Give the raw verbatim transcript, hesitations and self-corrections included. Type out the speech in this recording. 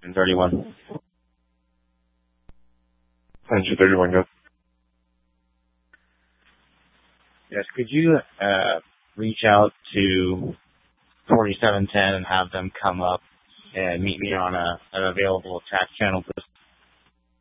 Engine thirty-one. Engine thirty-one, go. Yes, could you uh, reach out to forty-seven ten and have them come up and meet me on a, an available attack channel, please?